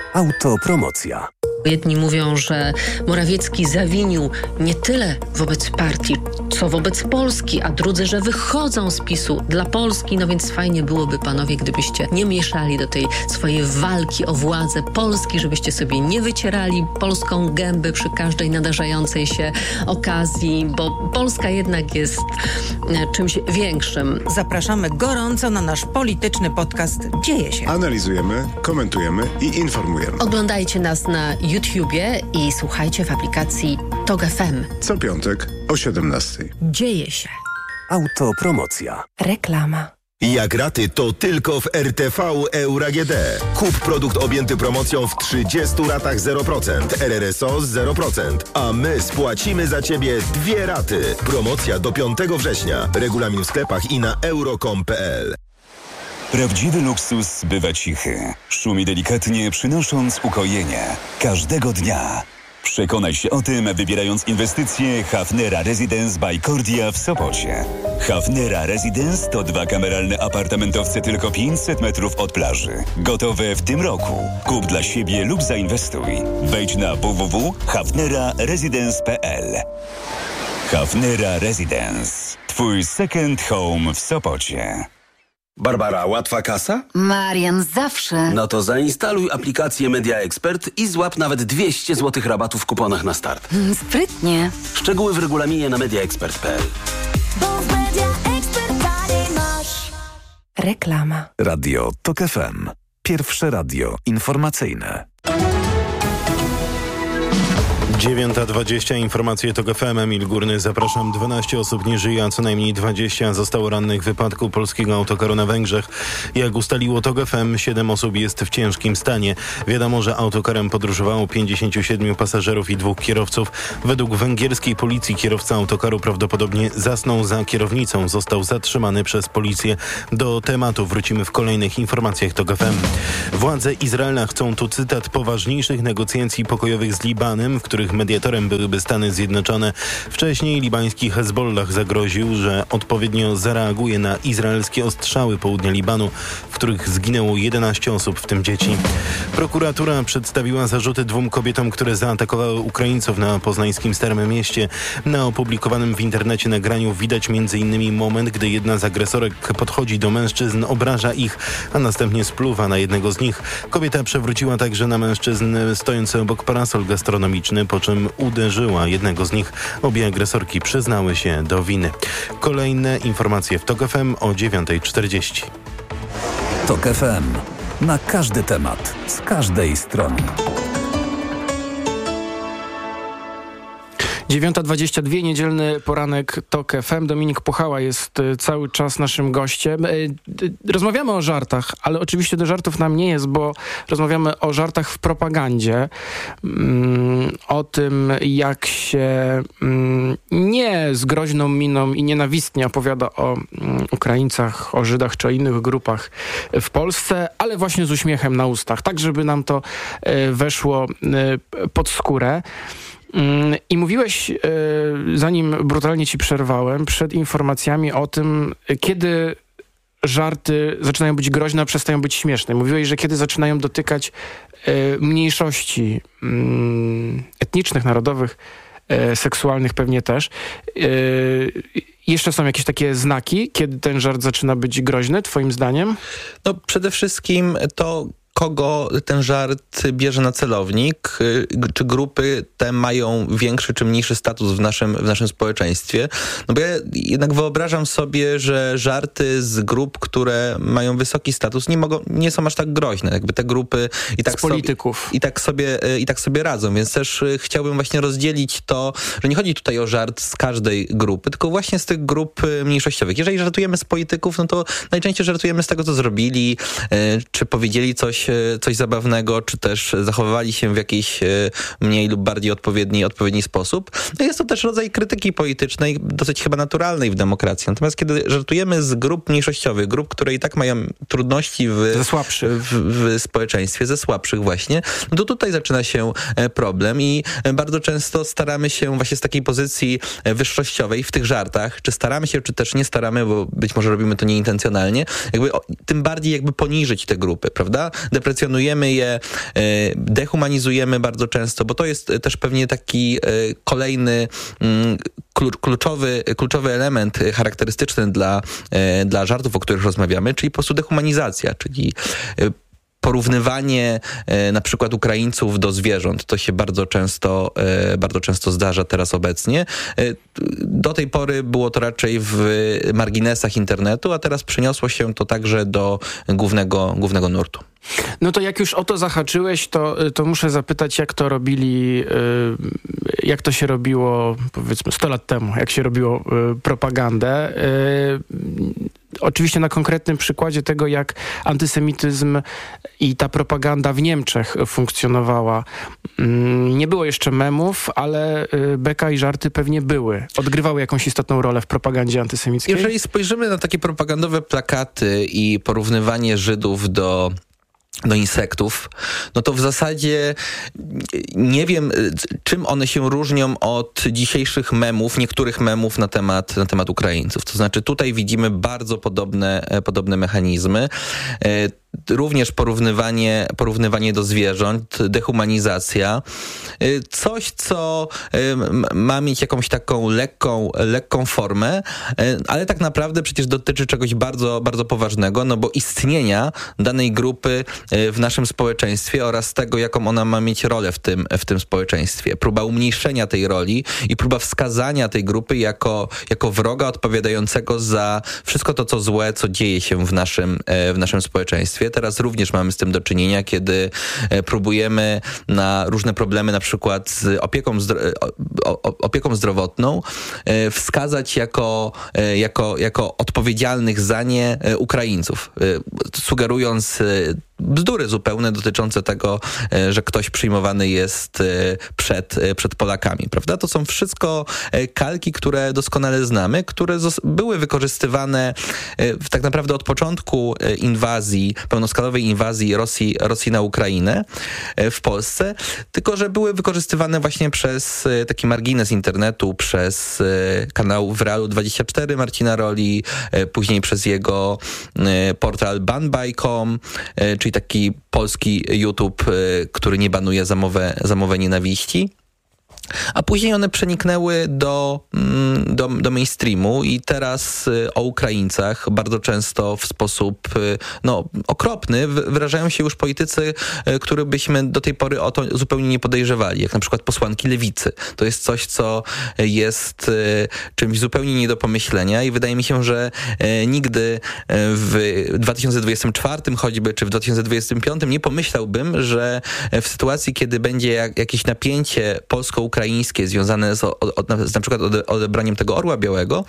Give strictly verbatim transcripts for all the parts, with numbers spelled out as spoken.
Autopromocja. Jedni mówią, że Morawiecki zawinił nie tyle wobec partii, co wobec Polski, a drudzy, że wychodzą z PiSu dla Polski. No więc fajnie byłoby, panowie, gdybyście nie mieszali do tej swojej walki o władzę Polski, żebyście sobie nie wycierali polską gęby przy każdej nadarzającej się okazji, bo Polska jednak jest czymś większym. Zapraszamy gorąco na nasz polityczny podcast Dzieje się. Analizujemy, komentujemy i informujemy. Oglądajcie nas na YouTubie i słuchajcie w aplikacji Tok F M. Co piątek o siedemnastej. Dzieje się. Autopromocja. Reklama. Jak raty, to tylko w R T V Euro A G D. Kup produkt objęty promocją w trzydziestu ratach zero procent, R R S O z zero procent, a my spłacimy za Ciebie dwie raty. Promocja do piątego września. Regulamin w sklepach i na euro kropka com kropka p l. Prawdziwy luksus bywa cichy. Szumi delikatnie, przynosząc ukojenie. Każdego dnia. Przekonaj się o tym, wybierając inwestycje Hafnera Residence by Cordia w Sopocie. Hafnera Residence to dwa kameralne apartamentowce tylko pięćset metrów od plaży. Gotowe w tym roku. Kup dla siebie lub zainwestuj. Wejdź na w w w kropka hafnera residence kropka p l. Hafnera Residence. Twój second home w Sopocie. Barbara, łatwa kasa? Marian, zawsze. No to zainstaluj aplikację Media Expert i złap nawet dwieście złotych rabatu w kuponach na start. Mm, sprytnie. Szczegóły w regulaminie na media expert kropka p l. Bo w Media Expert taniej masz. Reklama. Radio Tok F M. Pierwsze radio informacyjne. dziewiąta dwadzieścia, informacje Tok F M, Emil Górny, zapraszam. dwanaście osób nie żyje, a co najmniej dwadzieścia zostało rannych w wypadku polskiego autokaru na Węgrzech. Jak ustaliło Tok F M, siedem osób jest w ciężkim stanie. Wiadomo, że autokarem podróżowało pięćdziesięciu siedmiu pasażerów i dwóch kierowców. Według węgierskiej policji kierowca autokaru prawdopodobnie zasnął za kierownicą. Został zatrzymany przez policję. Do tematu wrócimy w kolejnych informacjach Tok F M. Władze Izraela chcą, tu cytat, poważniejszych negocjacji pokojowych z Libanem, w których mediatorem byłyby Stany Zjednoczone. Wcześniej libański Hezbollah zagroził, że odpowiednio zareaguje na izraelskie ostrzały południa Libanu, w których zginęło jedenaście osób, w tym dzieci. Prokuratura przedstawiła zarzuty dwóm kobietom, które zaatakowały Ukraińców na poznańskim Starym Mieście. Na opublikowanym w internecie nagraniu widać między innymi moment, gdy jedna z agresorek podchodzi do mężczyzn, obraża ich, a następnie spluwa na jednego z nich. Kobieta przewróciła także na mężczyzn stojący obok parasol gastronomiczny, po czym uderzyła jednego z nich. Obie agresorki przyznały się do winy. Kolejne informacje w Tok F M o dziewiąta czterdzieści. Tok F M. Na każdy temat, z każdej strony. dziewiąta dwadzieścia dwa, niedzielny poranek Tok F M. Dominik Puchała jest cały czas naszym gościem. Rozmawiamy o żartach, ale oczywiście do żartów nam nie jest, bo rozmawiamy o żartach w propagandzie. O tym, jak się nie z groźną miną i nienawistnie opowiada o Ukraińcach, o Żydach czy o innych grupach w Polsce, ale właśnie z uśmiechem na ustach, tak żeby nam to weszło pod skórę. I mówiłeś, zanim brutalnie ci przerwałem, przed informacjami o tym, kiedy żarty zaczynają być groźne, a przestają być śmieszne. Mówiłeś, że kiedy zaczynają dotykać mniejszości etnicznych, narodowych, seksualnych pewnie też. Jeszcze są jakieś takie znaki, kiedy ten żart zaczyna być groźny, twoim zdaniem? No przede wszystkim to, kogo ten żart bierze na celownik, czy grupy te mają większy czy mniejszy status w naszym, w naszym społeczeństwie. No bo ja jednak wyobrażam sobie, że żarty z grup, które mają wysoki status, nie mogą, nie są aż tak groźne. Jakby te grupy i tak, z polityków. Sobie, i tak sobie i tak sobie radzą, więc też chciałbym właśnie rozdzielić to, że nie chodzi tutaj o żart z każdej grupy, tylko właśnie z tych grup mniejszościowych. Jeżeli żartujemy z polityków, no to najczęściej żartujemy z tego, co zrobili, czy powiedzieli coś coś zabawnego, czy też zachowywali się w jakiś mniej lub bardziej odpowiedni, odpowiedni sposób. No jest to też rodzaj krytyki politycznej, dosyć chyba naturalnej w demokracji. Natomiast kiedy żartujemy z grup mniejszościowych, grup, które i tak mają trudności w, ze słabszych. w, w społeczeństwie, ze słabszych właśnie, no to tutaj zaczyna się problem i bardzo często staramy się właśnie z takiej pozycji wyższościowej w tych żartach, czy staramy się, czy też nie staramy, bo być może robimy to nieintencjonalnie, jakby o, tym bardziej jakby poniżyć te grupy, prawda? deprecjonujemy je, dehumanizujemy bardzo często, bo to jest też pewnie taki kolejny kluczowy, kluczowy element charakterystyczny dla, dla żartów, o których rozmawiamy, czyli po prostu dehumanizacja, czyli porównywanie e, na przykład Ukraińców do zwierząt. To się bardzo często, e, bardzo często zdarza teraz obecnie. E, do tej pory było to raczej w marginesach internetu, a teraz przeniosło się to także do głównego, głównego nurtu. No to jak już o to zahaczyłeś, to, to muszę zapytać, jak to robili, jak to się robiło, powiedzmy, sto lat temu, jak się robiło propagandę. Oczywiście na konkretnym przykładzie tego, jak antysemityzm i ta propaganda w Niemczech funkcjonowała. Nie było jeszcze memów, ale beka i żarty pewnie były. Odgrywały jakąś istotną rolę w propagandzie antysemickiej. Jeżeli spojrzymy na takie propagandowe plakaty i porównywanie Żydów do do insektów, no to w zasadzie nie wiem, czym one się różnią od dzisiejszych memów, niektórych memów na temat, na temat Ukraińców. To znaczy tutaj widzimy bardzo podobne, podobne mechanizmy. Również porównywanie, porównywanie do zwierząt, dehumanizacja. Coś, co ma mieć jakąś taką lekką, lekką formę, ale tak naprawdę przecież dotyczy czegoś bardzo, bardzo poważnego, no bo istnienia danej grupy w naszym społeczeństwie oraz tego, jaką ona ma mieć rolę w tym, w tym społeczeństwie. Próba umniejszenia tej roli i próba wskazania tej grupy jako, jako wroga odpowiadającego za wszystko to, co złe, co dzieje się w naszym, w naszym społeczeństwie. Teraz również mamy z tym do czynienia, kiedy próbujemy na różne problemy, na przykład z opieką, zdro- opieką zdrowotną, wskazać jako, jako, jako odpowiedzialnych za nie Ukraińców, sugerując bzdury zupełne dotyczące tego, że ktoś przyjmowany jest przed, przed Polakami, prawda? To są wszystko kalki, które doskonale znamy, które były wykorzystywane tak naprawdę od początku inwazji, pełnoskalowej inwazji Rosji, Rosji na Ukrainę w Polsce, tylko że były wykorzystywane właśnie przez taki margines internetu, przez kanał w Realu dwadzieścia cztery Marcina Roli, później przez jego portal banbaj kropka com, czyli taki polski YouTube, który nie banuje za mowę, za mowę nienawiści. A później one przeniknęły do, do, do mainstreamu i teraz o Ukraińcach bardzo często w sposób no, okropny wyrażają się już politycy, których byśmy do tej pory o to zupełnie nie podejrzewali, jak na przykład posłanki lewicy. To jest coś, co jest czymś zupełnie nie do pomyślenia i wydaje mi się, że nigdy w dwa tysiące dwudziestym czwartym choćby, czy w dwa tysiące dwudziestym piątym nie pomyślałbym, że w sytuacji, kiedy będzie jak, jakieś napięcie polsko-ukraińskie związane z, od, od, z na przykład odebraniem tego orła białego,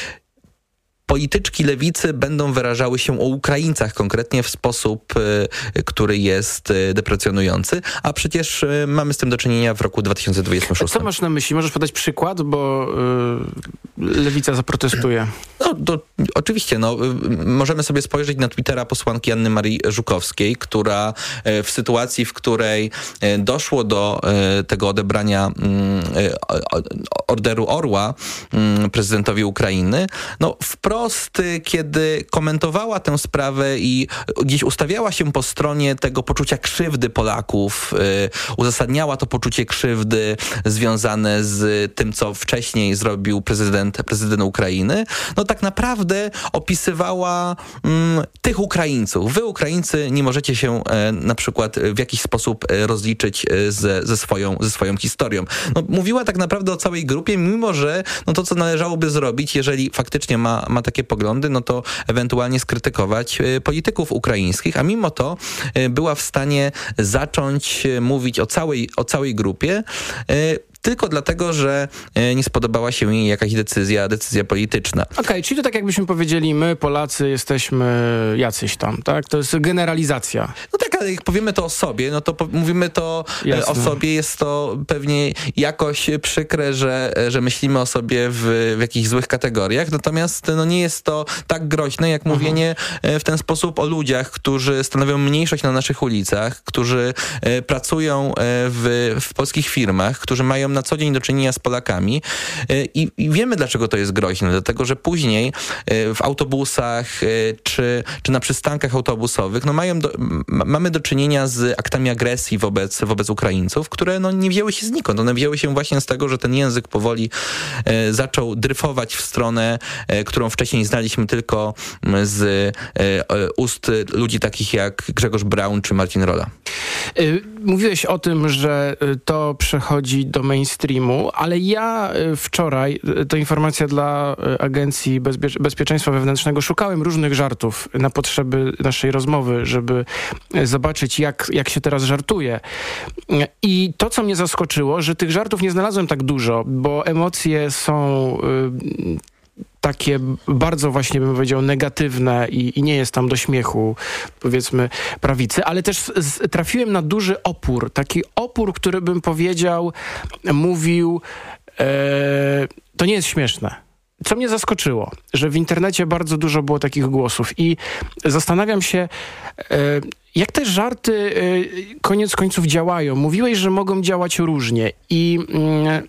polityczki lewicy będą wyrażały się o Ukraińcach konkretnie w sposób, y, który jest y, deprecjonujący, a przecież y, mamy z tym do czynienia w roku dwa tysiące dwudziestym szóstym. Co masz na myśli? Możesz podać przykład, bo y, lewica zaprotestuje. No, to, oczywiście, no, y, możemy sobie spojrzeć na Twittera posłanki Anny Marii Żukowskiej, która y, w sytuacji, w której y, doszło do y, tego odebrania y, y, orderu Orła y, prezydentowi Ukrainy, no wprost kiedy komentowała tę sprawę i gdzieś ustawiała się po stronie tego poczucia krzywdy Polaków, y, uzasadniała to poczucie krzywdy związane z tym, co wcześniej zrobił prezydent, prezydent Ukrainy, no tak naprawdę opisywała mm, tych Ukraińców. Wy, Ukraińcy, nie możecie się e, na przykład w jakiś sposób e, rozliczyć e, ze, ze, swoją, ze swoją historią. No, mówiła tak naprawdę o całej grupie, mimo że no, to, co należałoby zrobić, jeżeli faktycznie ma, ma takie poglądy, no to ewentualnie skrytykować polityków ukraińskich, a mimo to była w stanie zacząć mówić o całej, o całej grupie, tylko dlatego, że nie spodobała się jej jakaś decyzja, decyzja polityczna. Okej, okay, czyli to tak jakbyśmy powiedzieli, my Polacy jesteśmy jacyś tam, tak? To jest generalizacja. No tak, ale jak powiemy to o sobie, no to po- mówimy to Jasne. o sobie, jest to pewnie jakoś przykre, że, że myślimy o sobie w, w jakichś złych kategoriach, natomiast no nie jest to tak groźne, jak mhm. mówienie w ten sposób o ludziach, którzy stanowią mniejszość na naszych ulicach, którzy pracują w, w polskich firmach, którzy mają na co dzień do czynienia z Polakami i, i wiemy, dlaczego to jest groźne. Dlatego, że później w autobusach czy, czy na przystankach autobusowych no mają do, mamy do czynienia z aktami agresji wobec, wobec Ukraińców, które no nie wzięły się znikąd. One wzięły się właśnie z tego, że ten język powoli e, zaczął dryfować w stronę, e, którą wcześniej znaliśmy tylko z e, ust ludzi takich jak Grzegorz Braun czy Marcin Rola. Mówiłeś o tym, że to przechodzi do mainstreamu, ale ja wczoraj, to informacja dla Agencji Bezpie- Bezpieczeństwa Wewnętrznego, szukałem różnych żartów na potrzeby naszej rozmowy, żeby zobaczyć, jak, jak się teraz żartuje. I to, co mnie zaskoczyło, że tych żartów nie znalazłem tak dużo, bo emocje są y, takie bardzo właśnie, bym powiedział, negatywne i, i nie jest tam do śmiechu, powiedzmy, prawicy, ale też z, trafiłem na duży opór. Taki opór, który bym powiedział, mówił, e, to nie jest śmieszne. Co mnie zaskoczyło, że w internecie bardzo dużo było takich głosów i zastanawiam się, e, jak te żarty e, koniec końców działają. Mówiłeś, że mogą działać różnie i mm,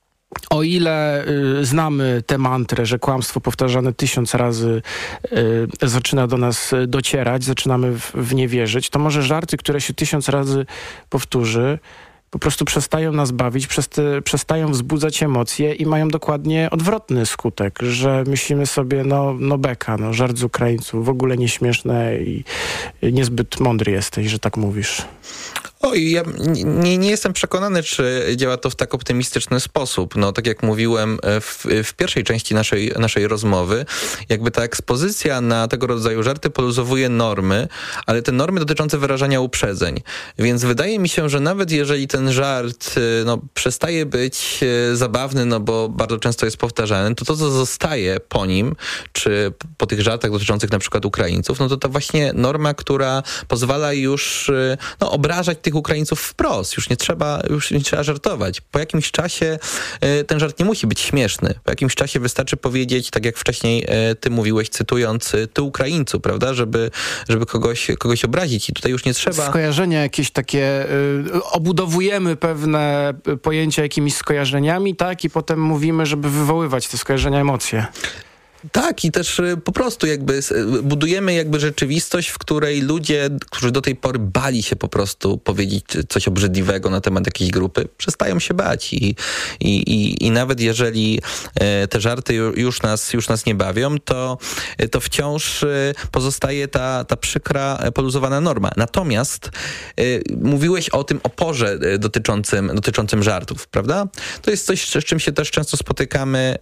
o ile y, znamy tę mantrę, że kłamstwo powtarzane tysiąc razy y, zaczyna do nas docierać, zaczynamy w, w nie wierzyć, to może żarty, które się tysiąc razy powtórzy, po prostu przestają nas bawić, przest- przestają wzbudzać emocje i mają dokładnie odwrotny skutek, że myślimy sobie, no, no beka, no, żart z Ukraińców, w ogóle nieśmieszne i niezbyt mądry jesteś, że tak mówisz. Oj, ja nie, nie jestem przekonany, czy działa to w tak optymistyczny sposób. No, tak jak mówiłem w, w pierwszej części naszej, naszej rozmowy, jakby ta ekspozycja na tego rodzaju żarty poluzowuje normy, ale te normy dotyczące wyrażania uprzedzeń. Więc wydaje mi się, że nawet jeżeli ten żart no, przestaje być zabawny, no bo bardzo często jest powtarzany, to to, co zostaje po nim, czy po tych żartach dotyczących na przykład Ukraińców, no to to właśnie norma, która pozwala już no, obrażać tych Ukraińców wprost. Już nie trzeba, już nie trzeba żartować. Po jakimś czasie y, ten żart nie musi być śmieszny. Po jakimś czasie wystarczy powiedzieć, tak jak wcześniej y, ty mówiłeś, cytując y, ty Ukraińcu, prawda? Żeby, żeby kogoś, kogoś obrazić. I tutaj już nie trzeba... Skojarzenia jakieś takie, y, obudowujemy pewne pojęcia jakimiś skojarzeniami, tak? I potem mówimy, żeby wywoływać te skojarzenia, emocje. Tak, i też po prostu jakby budujemy jakby rzeczywistość, w której ludzie, którzy do tej pory bali się po prostu powiedzieć coś obrzydliwego na temat jakiejś grupy, przestają się bać i, i, i, i nawet jeżeli te żarty już nas, już nas nie bawią, to, to wciąż pozostaje ta, ta przykra, poluzowana norma. Natomiast mówiłeś o tym oporze dotyczącym, dotyczącym żartów, prawda? To jest coś, z czym się też często spotykamy,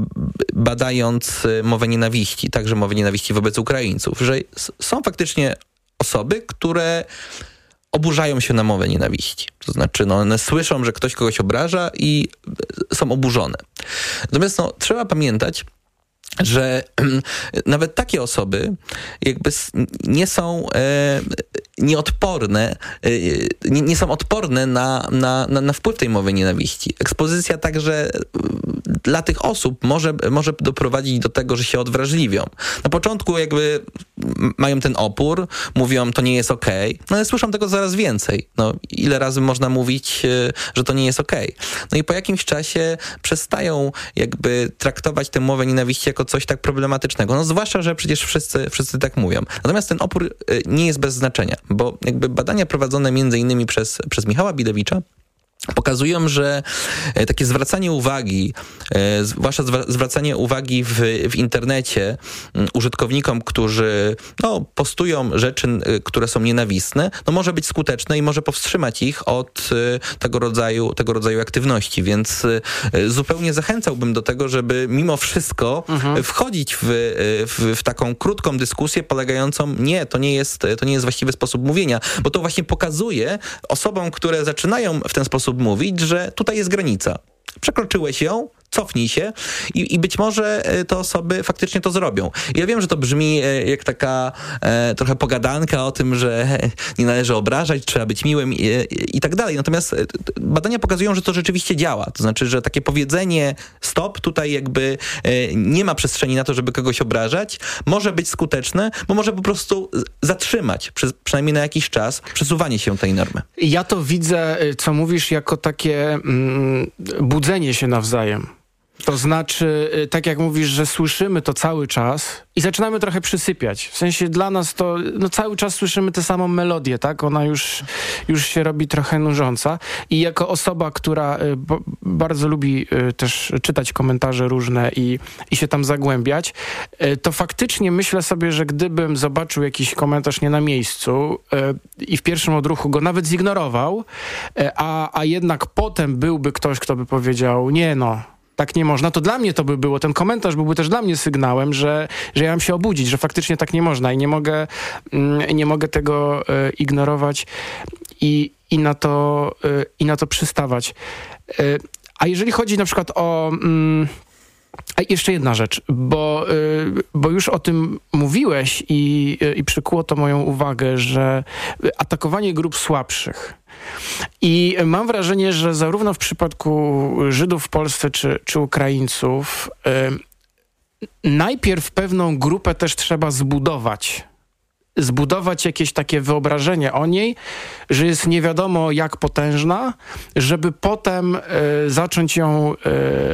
badając mowę nienawiści, także mowę nienawiści wobec Ukraińców, że są faktycznie osoby, które oburzają się na mowę nienawiści. To znaczy, no, one słyszą, że ktoś kogoś obraża i są oburzone. Natomiast no, trzeba pamiętać, że nawet takie osoby jakby nie są e, nieodporne, e, nie, nie są odporne na, na, na, na wpływ tej mowy nienawiści. Ekspozycja także dla tych osób może, może doprowadzić do tego, że się odwrażliwią. Na początku jakby mają ten opór, mówią, to nie jest okej, okay, no ale słyszą tego coraz więcej. No, ile razy można mówić, że to nie jest okej. Okay. No i po jakimś czasie przestają jakby traktować tę mowę nienawiści jako coś tak problematycznego. No zwłaszcza, że przecież wszyscy, wszyscy tak mówią. Natomiast ten opór nie jest bez znaczenia, bo jakby badania prowadzone między innymi przez, przez Michała Bilewicza pokazują, że takie zwracanie uwagi, zwłaszcza zwracanie uwagi w, w internecie użytkownikom, którzy no, postują rzeczy, które są nienawistne, no może być skuteczne i może powstrzymać ich od tego rodzaju, tego rodzaju aktywności. Więc zupełnie zachęcałbym do tego, żeby mimo wszystko mhm. wchodzić w, w, w taką krótką dyskusję polegającą, nie, to nie jest, to nie jest właściwy sposób mówienia, bo to właśnie pokazuje osobom, które zaczynają w ten sposób mówić, że tutaj jest granica. Przekroczyłeś ją, cofnij się i, i być może te osoby faktycznie to zrobią. Ja wiem, że to brzmi jak taka e, trochę pogadanka o tym, że nie należy obrażać, trzeba być miłym i, i, i tak dalej. Natomiast badania pokazują, że to rzeczywiście działa. To znaczy, że takie powiedzenie stop, tutaj jakby e, nie ma przestrzeni na to, żeby kogoś obrażać, może być skuteczne, bo może po prostu zatrzymać, przez, przynajmniej na jakiś czas, przesuwanie się tej normy. Ja to widzę, co mówisz, jako takie mm, budzenie się nawzajem. To znaczy, tak jak mówisz, że słyszymy to cały czas i zaczynamy trochę przysypiać. W sensie dla nas to, no cały czas słyszymy tę samą melodię, tak? Ona już, już się robi trochę nużąca. I jako osoba, która b- bardzo lubi też czytać komentarze różne i, i się tam zagłębiać, to faktycznie myślę sobie, że gdybym zobaczył jakiś komentarz nie na miejscu i w pierwszym odruchu go nawet zignorował, a, a jednak potem byłby ktoś, kto by powiedział, nie no, tak nie można, to dla mnie to by było, ten komentarz byłby też dla mnie sygnałem, że, że ja mam się obudzić, że faktycznie tak nie można i nie mogę, nie mogę tego e, ignorować i, i, na to, e, i na to przystawać. E, a jeżeli chodzi na przykład o... Mm, a jeszcze jedna rzecz, bo, bo już o tym mówiłeś i, i przykuło to moją uwagę, że atakowanie grup słabszych. I mam wrażenie, że zarówno w przypadku Żydów w Polsce czy, czy Ukraińców y, najpierw pewną grupę też trzeba zbudować. Zbudować jakieś takie wyobrażenie o niej, że jest nie wiadomo jak potężna, żeby potem y, zacząć ją y,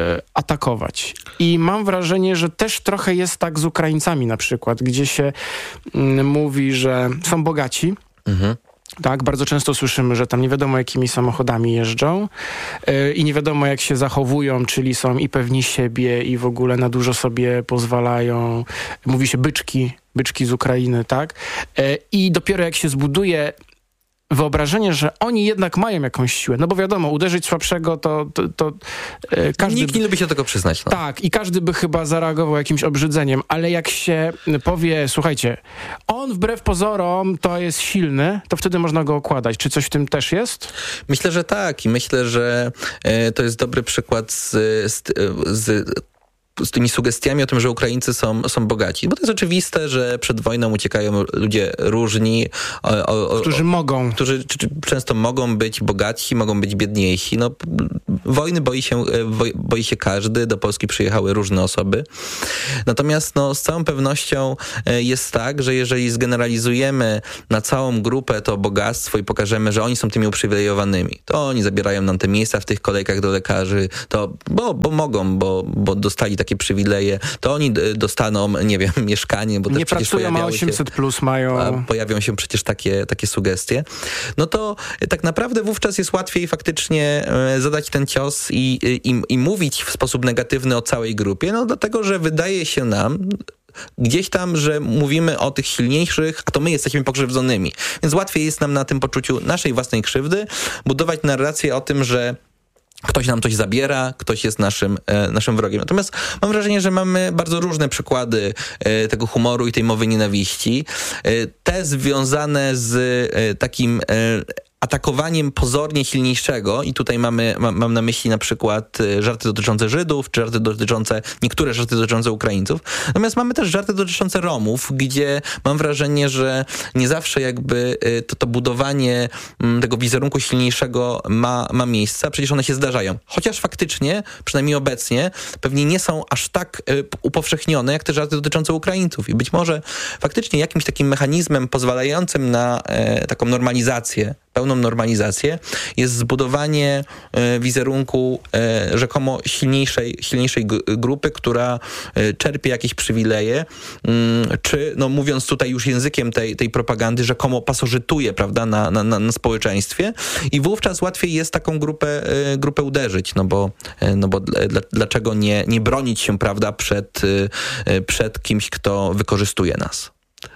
atakować. I mam wrażenie, że też trochę jest tak z Ukraińcami na przykład, gdzie się y, mówi, że są bogaci. Mhm. Tak, bardzo często słyszymy, że tam nie wiadomo jakimi samochodami jeżdżą yy, i nie wiadomo jak się zachowują, czyli są i pewni siebie i w ogóle na dużo sobie pozwalają. Mówi się byczki, byczki z Ukrainy, tak? Yy, I dopiero jak się zbuduje wyobrażenie, że oni jednak mają jakąś siłę. No bo wiadomo, uderzyć słabszego to, to, to e, każdy... Nikt nie lubi się tego przyznać. No. Tak, i każdy by chyba zareagował jakimś obrzydzeniem, ale jak się powie, słuchajcie, on wbrew pozorom to jest silny, to wtedy można go okładać. Czy coś w tym też jest? Myślę, że tak i myślę, że e, to jest dobry przykład z, z, z z tymi sugestiami o tym, że Ukraińcy są, są bogaci. Bo to jest oczywiste, że przed wojną uciekają ludzie różni. O, o, o, którzy mogą. Którzy czy, czy często mogą być bogaci, mogą być biedniejsi. No, wojny boi się, boi się każdy. Do Polski przyjechały różne osoby. Natomiast no, z całą pewnością jest tak, że jeżeli zgeneralizujemy na całą grupę to bogactwo i pokażemy, że oni są tymi uprzywilejowanymi, to oni zabierają nam te miejsca w tych kolejkach do lekarzy, to bo, bo mogą, bo, bo dostali takie przywileje, to oni dostaną, nie wiem, mieszkanie, bo nie też przecież pracują, a osiemset plus mają. Pojawią się przecież takie, takie sugestie. No to tak naprawdę wówczas jest łatwiej faktycznie zadać ten cios i, i, i mówić w sposób negatywny o całej grupie, no dlatego, że wydaje się nam gdzieś tam, że mówimy o tych silniejszych, a to my jesteśmy pokrzywdzonymi. Więc łatwiej jest nam na tym poczuciu naszej własnej krzywdy budować narrację o tym, że ktoś nam coś zabiera, ktoś jest naszym, e, naszym wrogiem. Natomiast mam wrażenie, że mamy bardzo różne przykłady e, tego humoru i tej mowy nienawiści. E, te związane z e, takim e, atakowaniem pozornie silniejszego i tutaj mamy, ma, mam na myśli na przykład żarty dotyczące Żydów, czy żarty dotyczące, niektóre żarty dotyczące Ukraińców. Natomiast mamy też żarty dotyczące Romów, gdzie mam wrażenie, że nie zawsze jakby to, to budowanie tego wizerunku silniejszego ma, ma miejsce, a przecież one się zdarzają. Chociaż faktycznie, przynajmniej obecnie, pewnie nie są aż tak upowszechnione, jak te żarty dotyczące Ukraińców. I być może faktycznie jakimś takim mechanizmem pozwalającym na e, taką normalizację, pełną normalizację, jest zbudowanie e, wizerunku e, rzekomo silniejszej, silniejszej g- grupy, która e, czerpie jakieś przywileje, mm, czy, no mówiąc tutaj już językiem tej, tej propagandy, rzekomo pasożytuje, prawda, na, na, na społeczeństwie i wówczas łatwiej jest taką grupę, e, grupę uderzyć, no bo, e, no bo dla, dlaczego nie, nie bronić się, prawda, przed, e, przed kimś, kto wykorzystuje nas.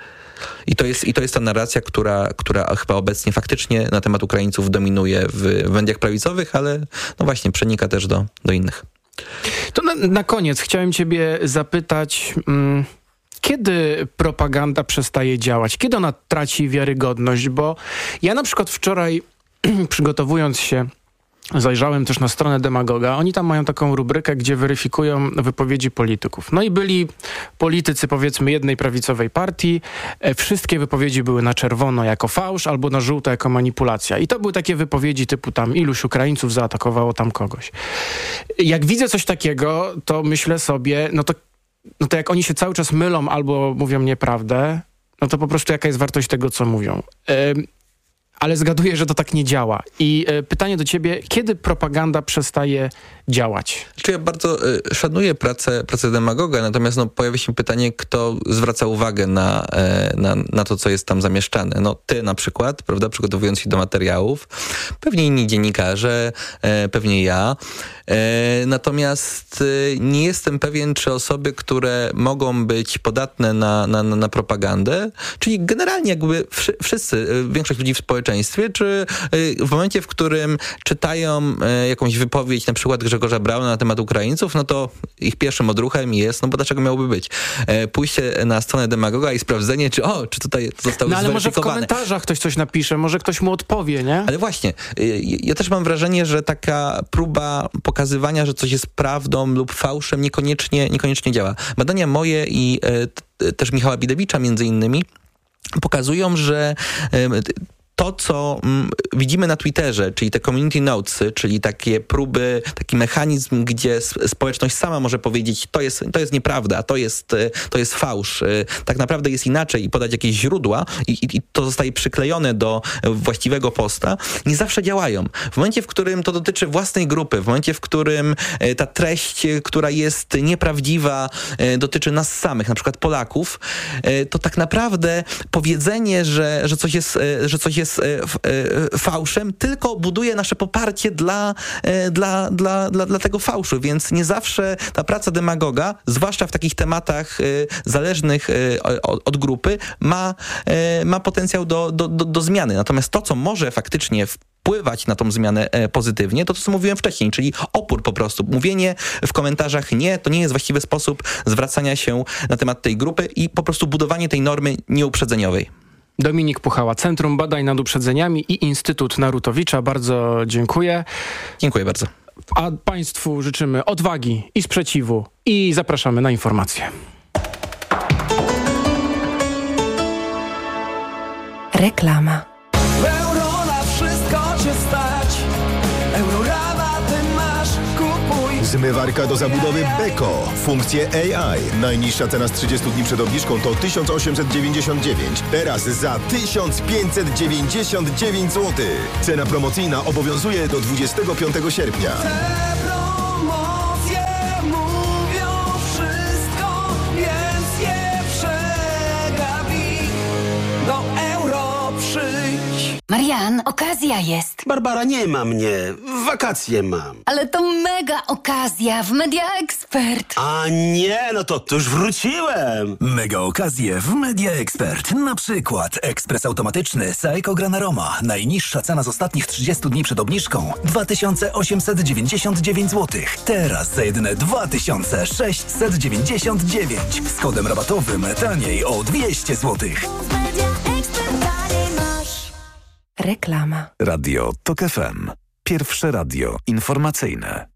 I to jest, i to jest ta narracja, która, która chyba obecnie faktycznie na temat Ukraińców dominuje w, w mediach prawicowych, ale no właśnie przenika też do, do innych. To na, na koniec chciałem ciebie zapytać, mm, kiedy propaganda przestaje działać? Kiedy ona traci wiarygodność? Bo ja na przykład wczoraj przygotowując się Zajrzałem też na stronę Demagoga. Oni tam mają taką rubrykę, gdzie weryfikują wypowiedzi polityków. No i byli politycy, powiedzmy, jednej prawicowej partii. E, wszystkie wypowiedzi były na czerwono jako fałsz albo na żółto jako manipulacja. I to były takie wypowiedzi typu tam iluś Ukraińców zaatakowało tam kogoś. Jak widzę coś takiego, to myślę sobie, no to, no to jak oni się cały czas mylą albo mówią nieprawdę, no to po prostu jaka jest wartość tego, co mówią. E, Ale zgaduję, że to tak nie działa. I e, pytanie do ciebie, kiedy propaganda przestaje działać? Znaczy ja bardzo y, szanuję pracę, pracę demagoga, natomiast no, pojawia się pytanie, kto zwraca uwagę na, e, na, na to, co jest tam zamieszczane. No ty na przykład, prawda, przygotowując się do materiałów, pewnie inni dziennikarze, e, pewnie ja. E, natomiast e, nie jestem pewien, czy osoby, które mogą być podatne na, na, na propagandę, czyli generalnie jakby wszy, wszyscy, większość ludzi w społeczeństwie, czy e, w momencie, w którym czytają e, jakąś wypowiedź na przykład Grzegorza Brauna na temat Ukraińców, no to ich pierwszym odruchem jest, no bo dlaczego miałoby być? E, pójście na stronę demagoga i sprawdzenie, czy o, czy tutaj zostały no, ale może w zweryfikowane. komentarzach ktoś coś napisze, może ktoś mu odpowie, nie? Ale właśnie, ja też mam wrażenie, że taka próba pokazywania, że coś jest prawdą lub fałszem niekoniecznie, niekoniecznie działa. Badania moje i e, t, też Michała Bidewicza między innymi pokazują, że e, to, co mm, widzimy na Twitterze, czyli te community notesy, czyli takie próby, taki mechanizm, gdzie społeczność sama może powiedzieć, to jest, to jest nieprawda, to jest, to jest fałsz, tak naprawdę jest inaczej i podać jakieś źródła i, i, i to zostaje przyklejone do właściwego posta, nie zawsze działają. W momencie, w którym to dotyczy własnej grupy, w momencie, w którym ta treść, która jest nieprawdziwa, dotyczy nas samych, na przykład Polaków, to tak naprawdę powiedzenie, że, że coś jest, że coś jest fałszem, tylko buduje nasze poparcie dla, dla, dla, dla, dla tego fałszu, więc nie zawsze ta praca demagoga, zwłaszcza w takich tematach zależnych od, od grupy, ma, ma potencjał do, do, do, do zmiany. Natomiast to, co może faktycznie wpływać na tą zmianę pozytywnie, to to, co mówiłem wcześniej, czyli opór po prostu. Mówienie w komentarzach nie, to nie jest właściwy sposób zwracania się na temat tej grupy i po prostu budowanie tej normy nieuprzedzeniowej. Dominik Puchała, Centrum Badań nad Uprzedzeniami i Instytut Narutowicza. Bardzo dziękuję. Dziękuję bardzo. A państwu życzymy odwagi i sprzeciwu i zapraszamy na informacje. Reklama. Euro na wszystko cię stać. Eurorabaty masz, kupuj. Zmywarka do zabudowy Beko. Funkcje A I. Najniższa cena z trzydziestu dni przed obniżką to tysiąc osiemset dziewięćdziesiąt dziewięć. Teraz za tysiąc pięćset dziewięćdziesiąt dziewięć złotych. Cena promocyjna obowiązuje do dwudziestego piątego sierpnia. Te promocje mówią wszystko, więc je przegapi. Do euro przyjdź. Marian, okazja jest. Barbara, nie ma mnie. Wakacje mam. Ale to mega okazja w Media Expert. A nie, no to, to już wróciłem. Mega okazje w Media Expert. Na przykład ekspres automatyczny Saeco Granaroma. Najniższa cena z ostatnich trzydziestu dni przed obniżką dwa tysiące osiemset dziewięćdziesiąt dziewięć złotych. Teraz za jedyne dwa tysiące sześćset dziewięćdziesiąt dziewięć. Z kodem rabatowym taniej o dwieście złotych. Reklama. Radio Tok F M. Pierwsze radio informacyjne.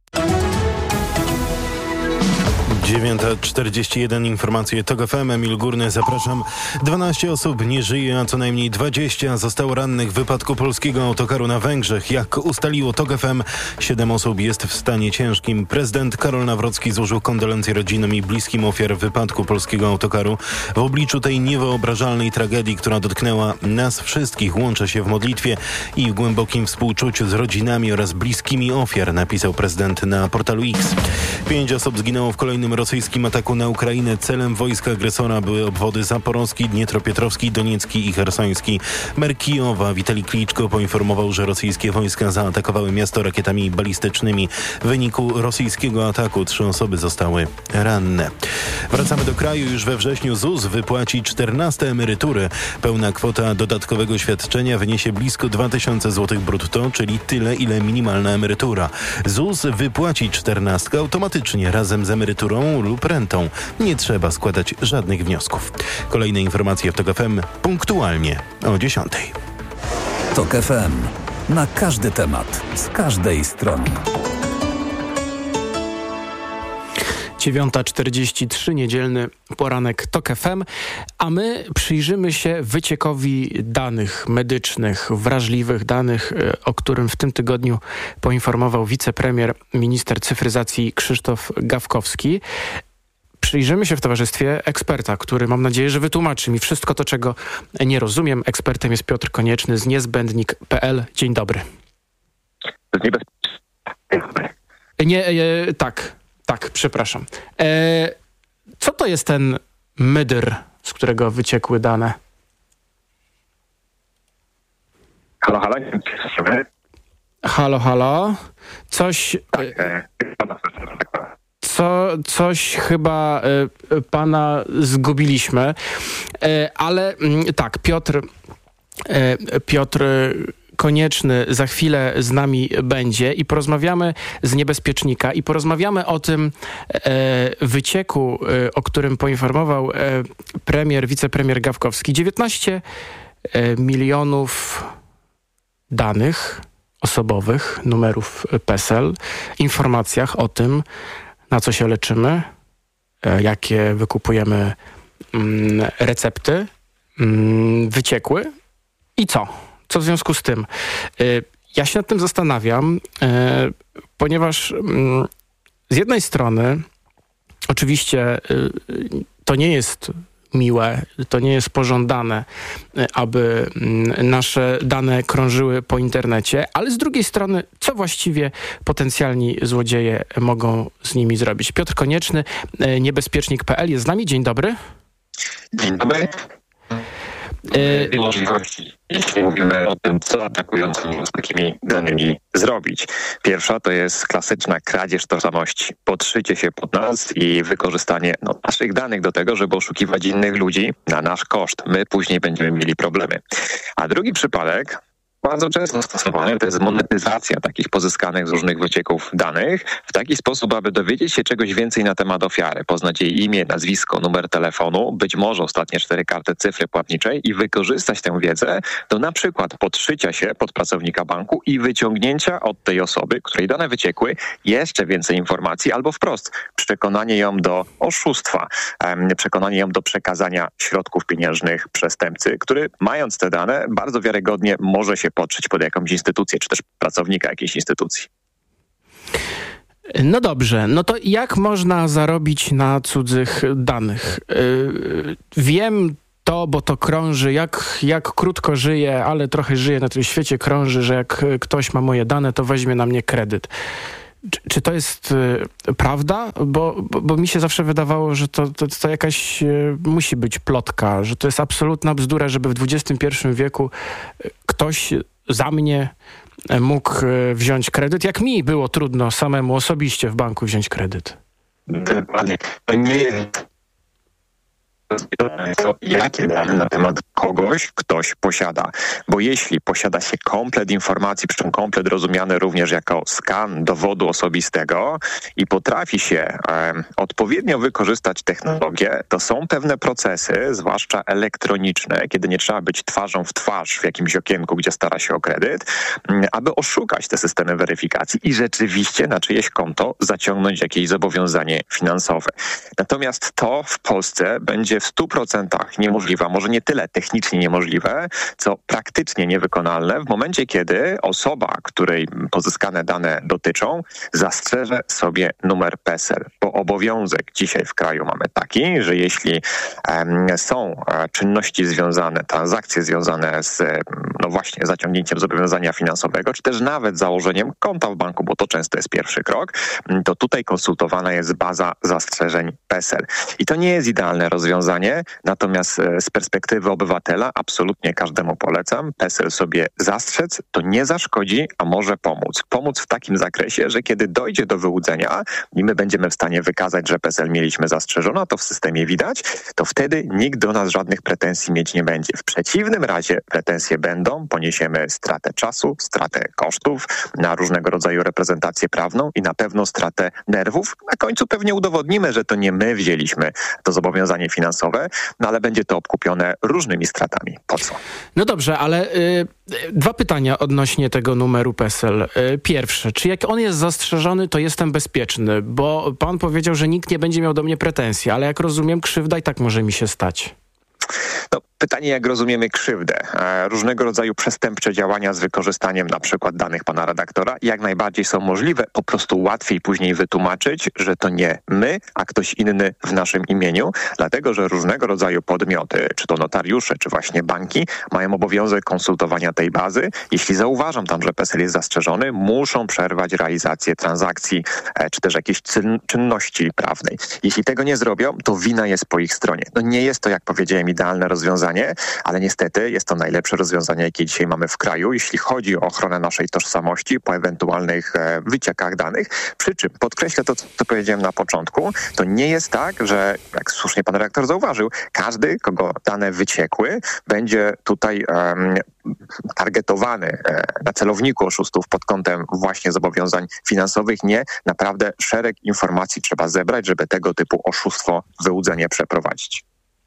dziewiąta czterdzieści jeden, informacje Tok F M, Emil Górny, zapraszam. dwanaście osób nie żyje, a co najmniej dwadzieścia zostało rannych w wypadku polskiego autokaru na Węgrzech. Jak ustaliło Tok F M, siedem osób jest w stanie ciężkim. Prezydent Karol Nawrocki złożył kondolencje rodzinom i bliskim ofiar wypadku polskiego autokaru. W obliczu tej niewyobrażalnej tragedii, która dotknęła nas wszystkich, łączę się w modlitwie i w głębokim współczuciu z rodzinami oraz bliskimi ofiar, napisał prezydent na portalu X. Pięć osób zginęło w kolejnym rosyjskim ataku na Ukrainę. Celem wojska agresora były obwody zaporowski, dnietropietrowski, doniecki i chersoński. Mer Kijowa Witalij Kliczko poinformował, że rosyjskie wojska zaatakowały miasto rakietami balistycznymi. W wyniku rosyjskiego ataku trzy osoby zostały ranne. Wracamy do kraju. Już we wrześniu Z U S wypłaci czternaste emerytury. Pełna kwota dodatkowego świadczenia wyniesie blisko dwa tysiące złotych brutto, czyli tyle, ile minimalna emerytura. Z U S wypłaci czternastkę automatycznie razem z emeryturą lub rentą. Nie trzeba składać żadnych wniosków. Kolejne informacje w Tok F M punktualnie o dziesiątej. Tok F M. Na każdy temat, z każdej strony. dziewiąta czterdzieści trzy, niedzielny poranek TOK F M, a my przyjrzymy się wyciekowi danych medycznych, wrażliwych danych, o którym w tym tygodniu poinformował wicepremier, minister cyfryzacji Krzysztof Gawkowski. Przyjrzymy się w towarzystwie eksperta, który mam nadzieję, że wytłumaczy mi wszystko to, czego nie rozumiem. Ekspertem jest Piotr Konieczny z niezbędnik kropka p l. Dzień dobry. Nie, e, tak, tak, przepraszam. E, co to jest ten mydr, z którego wyciekły dane? Halo, halo. Halo, halo. Coś... Co, coś chyba y, pana zgubiliśmy, y, ale y, tak, Piotr, y, Piotr Konieczny za chwilę z nami będzie i porozmawiamy z niebezpiecznika i porozmawiamy o tym y, wycieku, y, o którym poinformował y, premier, wicepremier Gawkowski. dziewiętnaście milionów danych osobowych, numerów PESEL, informacjach o tym, na co się leczymy, jakie wykupujemy mm, recepty, mm, wyciekły i co? Co w związku z tym? Y, ja się nad tym zastanawiam, y, ponieważ y, z jednej strony oczywiście y, to nie jest miłe, to nie jest pożądane, aby nasze dane krążyły po internecie, ale z drugiej strony, co właściwie potencjalni złodzieje mogą z nimi zrobić? Piotr Konieczny, niebezpiecznik kropka p l jest z nami. Dzień dobry. Dzień dobry. Dwie możliwości, jeśli mówimy o tym, co atakujący mogą z takimi danymi zrobić. Pierwsza to jest klasyczna kradzież tożsamości. Podszycie się pod nas i wykorzystanie no, naszych danych do tego, żeby oszukiwać innych ludzi na nasz koszt. My później będziemy mieli problemy. A drugi przypadek, bardzo często stosowany, to jest monetyzacja takich pozyskanych z różnych wycieków danych w taki sposób, aby dowiedzieć się czegoś więcej na temat ofiary, poznać jej imię, nazwisko, numer telefonu, być może ostatnie cztery karty cyfry płatniczej i wykorzystać tę wiedzę do na przykład podszycia się pod pracownika banku i wyciągnięcia od tej osoby, której dane wyciekły, jeszcze więcej informacji albo wprost przekonanie ją do oszustwa, przekonanie ją do przekazania środków pieniężnych przestępcy, który mając te dane bardzo wiarygodnie może się podszyć pod jakąś instytucję, czy też pracownika jakiejś instytucji. No dobrze, no to jak można zarobić na cudzych danych? Yy, wiem to, bo to krąży, jak, jak krótko żyję, ale trochę żyję na tym świecie, krąży, że jak ktoś ma moje dane, to weźmie na mnie kredyt. Czy, czy to jest y, prawda? Bo, bo, bo mi się zawsze wydawało, że to, to, to jakaś y, musi być plotka, że to jest absolutna bzdura, żeby w dwudziestym pierwszym wieku y, ktoś za mnie y, mógł y, wziąć kredyt. Jak mi było trudno samemu osobiście w banku wziąć kredyt. Dokładnie. To nie jest to, jakie dane na temat kogoś ktoś posiada. Bo jeśli posiada się komplet informacji, przy czym komplet rozumiany również jako skan dowodu osobistego i potrafi się e, odpowiednio wykorzystać technologię, to są pewne procesy, zwłaszcza elektroniczne, kiedy nie trzeba być twarzą w twarz w jakimś okienku, gdzie stara się o kredyt, aby oszukać te systemy weryfikacji i rzeczywiście na czyjeś konto zaciągnąć jakieś zobowiązanie finansowe. Natomiast to w Polsce będzie w stu procentach niemożliwe, a może nie tyle technicznie niemożliwe, co praktycznie niewykonalne w momencie, kiedy osoba, której pozyskane dane dotyczą, zastrzeże sobie numer PESEL. Bo obowiązek dzisiaj w kraju mamy taki, że jeśli um, są e, czynności związane, transakcje związane z no właśnie zaciągnięciem zobowiązania finansowego, czy też nawet założeniem konta w banku, bo to często jest pierwszy krok, to tutaj konsultowana jest baza zastrzeżeń PESEL. I to nie jest idealne rozwiązanie, natomiast z perspektywy obywatela absolutnie każdemu polecam. PESEL sobie zastrzec, to nie zaszkodzi, a może pomóc. Pomóc w takim zakresie, że kiedy dojdzie do wyłudzenia i my będziemy w stanie wykazać, że PESEL mieliśmy zastrzeżone, a to w systemie widać, to wtedy nikt do nas żadnych pretensji mieć nie będzie. W przeciwnym razie pretensje będą, poniesiemy stratę czasu, stratę kosztów na różnego rodzaju reprezentację prawną i na pewno stratę nerwów. Na końcu pewnie udowodnimy, że to nie my wzięliśmy to zobowiązanie finansowe, finansowe, no ale będzie to obkupione różnymi stratami. Po co? No dobrze, ale y, dwa pytania odnośnie tego numeru PESEL. Y, pierwsze, czy jak on jest zastrzeżony, to jestem bezpieczny? Bo pan powiedział, że nikt nie będzie miał do mnie pretensji, ale jak rozumiem, krzywda i tak może mi się stać. No, pytanie, jak rozumiemy krzywdę. E, różnego rodzaju przestępcze działania z wykorzystaniem na przykład danych pana redaktora jak najbardziej są możliwe. Po prostu łatwiej później wytłumaczyć, że to nie my, a ktoś inny w naszym imieniu, dlatego że różnego rodzaju podmioty, czy to notariusze, czy właśnie banki, mają obowiązek konsultowania tej bazy. Jeśli zauważam tam, że PESEL jest zastrzeżony, muszą przerwać realizację transakcji, e, czy też jakiejś czyn- czynności prawnej. Jeśli tego nie zrobią, to wina jest po ich stronie. No nie jest to, jak powiedziałem, idealne rozwiązanie, ale niestety jest to najlepsze rozwiązanie, jakie dzisiaj mamy w kraju, jeśli chodzi o ochronę naszej tożsamości po ewentualnych e, wyciekach danych. Przy czym podkreślę to, co powiedziałem na początku, to nie jest tak, że, jak słusznie pan redaktor zauważył, każdy, kogo dane wyciekły, będzie tutaj um, targetowany e, na celowniku oszustów pod kątem właśnie zobowiązań finansowych. Nie, naprawdę szereg informacji trzeba zebrać, żeby tego typu oszustwo, wyłudzenie przeprowadzić.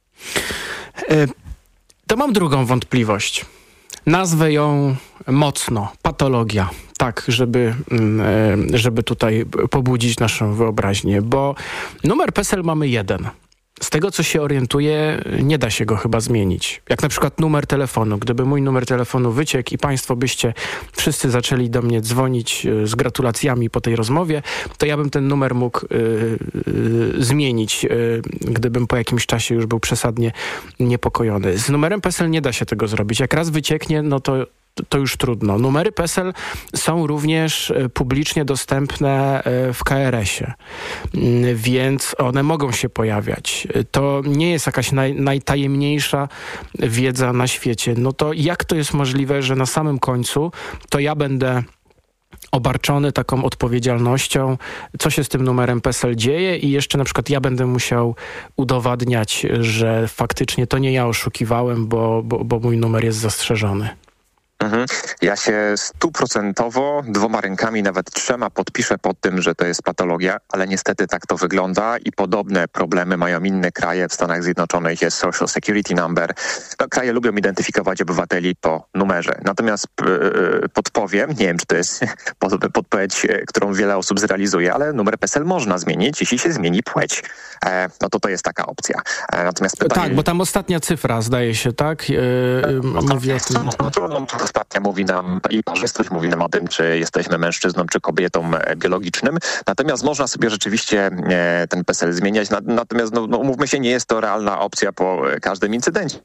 To mam drugą wątpliwość. Nazwę ją mocno. Patologia. Tak, żeby, żeby tutaj pobudzić naszą wyobraźnię, bo numer PESEL mamy jeden. Z tego, co się orientuję, nie da się go chyba zmienić. Jak na przykład numer telefonu. Gdyby mój numer telefonu wyciekł i państwo byście wszyscy zaczęli do mnie dzwonić z gratulacjami po tej rozmowie, to ja bym ten numer mógł y, y, zmienić, y, gdybym po jakimś czasie już był przesadnie niepokojony. Z numerem PESEL nie da się tego zrobić. Jak raz wycieknie, no to to już trudno. Numery PESEL są również publicznie dostępne w K R S ie, więc one mogą się pojawiać. To nie jest jakaś naj, najtajemniejsza wiedza na świecie. No to jak to jest możliwe, że na samym końcu to ja będę obarczony taką odpowiedzialnością, co się z tym numerem PESEL dzieje i jeszcze na przykład ja będę musiał udowadniać, że faktycznie to nie ja oszukiwałem, bo, bo, bo mój numer jest zastrzeżony. Mhm. Ja się stuprocentowo, dwoma rękami, nawet trzema podpiszę pod tym, że to jest patologia, ale niestety tak to wygląda i podobne problemy mają inne kraje. W Stanach Zjednoczonych jest Social Security Number. No, kraje lubią identyfikować obywateli po numerze. Natomiast yy, podpowiem, nie wiem, czy to jest podpowiedź, którą wiele osób zrealizuje, ale numer PESEL można zmienić, jeśli się zmieni płeć. E, no to to jest taka opcja. E, natomiast pytanie... Tak, bo tam ostatnia cyfra, zdaje się, tak? Yy, no, mówi o tym... No, ostatnia mówi nam i parzystość mówi nam o tym, czy jesteśmy mężczyzną, czy kobietą biologicznym. Natomiast można sobie rzeczywiście e, ten PESEL zmieniać. Natomiast, no, no, umówmy się, nie jest to realna opcja po każdym incydencie.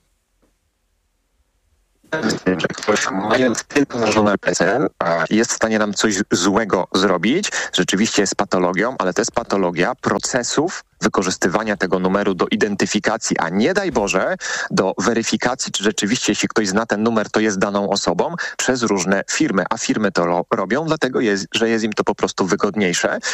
Że ktoś, mając tylko narzędzia PESEL, jest w stanie nam coś złego zrobić. Rzeczywiście jest patologią, ale to jest patologia procesów wykorzystywania tego numeru do identyfikacji, a nie daj Boże do weryfikacji, czy rzeczywiście, jeśli ktoś zna ten numer, to jest daną osobą przez różne firmy, a firmy to ro- robią, dlatego jest, że jest im to po prostu wygodniejsze.